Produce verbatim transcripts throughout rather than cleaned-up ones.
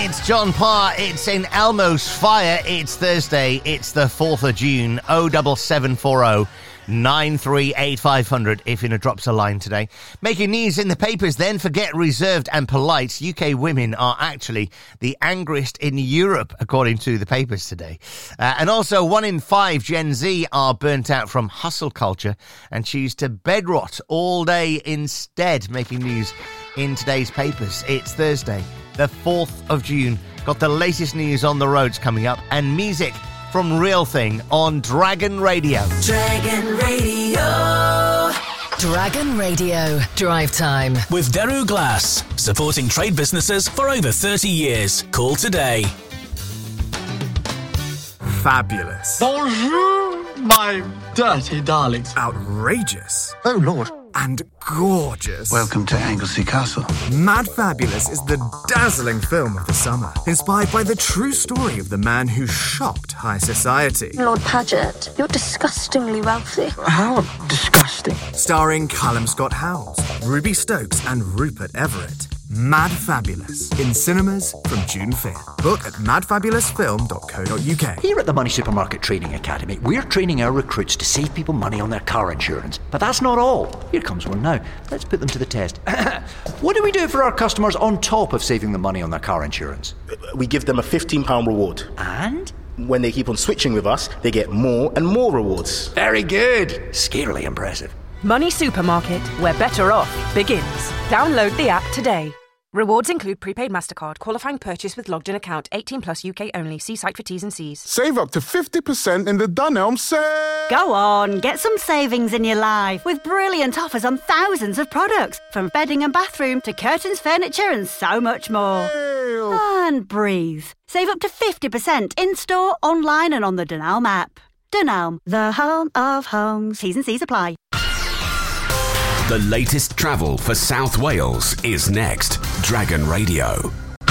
it's John Parr. It's in Elmo's Fire. It's Thursday. It's the fourth of June. oh seven seven four oh nine three eight five hundred if you're going to drop us a line today. Making news in the papers then. Forget reserved and polite. U K women are actually the angriest in Europe, according to the papers today. Uh, and also, one in five Gen Z are burnt out from hustle culture and choose to bed rot all day instead. Making news in today's papers. It's Thursday, the fourth of June. Got the latest news on the roads coming up and music from Real Thing on Dragon Radio. Dragon Radio. Dragon Radio. Drive time. With Daru Glass. Supporting trade businesses for over thirty years. Call today. Fabulous. Bonjour, my dirty darlings. Outrageous. Oh, Lord. And gorgeous. Welcome to Anglesey Castle. Mad Fabulous is the dazzling film of the summer, inspired by the true story of the man who shocked high society. Lord Paget, you're disgustingly wealthy. How disgusting. Starring Callum Scott Howells, Ruby Stokes and Rupert Everett. Mad Fabulous, in cinemas from June fifth. Book at mad fabulous film dot co dot uk. Here at the Money Supermarket Training Academy, we're training our recruits to save people money on their car insurance. But that's not all. Here comes one now. Let's put them to the test. What do we do for our customers on top of saving them money on their car insurance? We give them a fifteen pounds reward. And? When they keep on switching with us, they get more and more rewards. Very good. Scarily impressive. Money Supermarket, where better off begins. Download the app today. Rewards include prepaid MasterCard, qualifying purchase with logged in account, eighteen plus U K only. See site for T's and C's. Save up to fifty percent in the Dunelm sale. Go on, get some savings in your life with brilliant offers on thousands of products, from bedding and bathroom to curtains, furniture and so much more. Ew. And breathe. Save up to fifty percent in-store, online and on the Dunelm app. Dunelm, the home of homes. T's and C's apply. The latest travel for South Wales is next. Dragon Radio.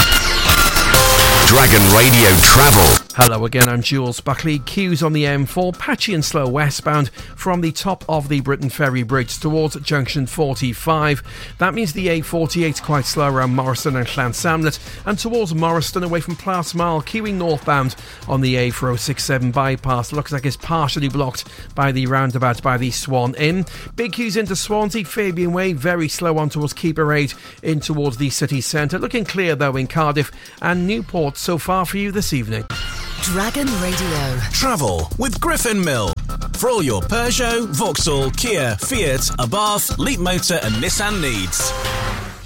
Dragon Radio Travel. Hello again, I'm Jules Buckley. Queues on the M four, patchy and slow westbound from the top of the Britain Ferry Bridge towards junction forty-five. That means the A forty-eight quite slow around Morriston and Llansamlet, and towards Morriston away from Plasmile, queuing northbound on the A four oh six seven bypass. Looks like it's partially blocked by the roundabout by the Swan Inn. Big queues into Swansea, Fabian Way, very slow on towards Keeper Aid in towards the city centre. Looking clear though in Cardiff and Newport so far for you this evening. Dragon Radio. Travel with Griffin Mill. For all your Peugeot, Vauxhall, Kia, Fiat, Abarth, Leap Motor and Nissan needs.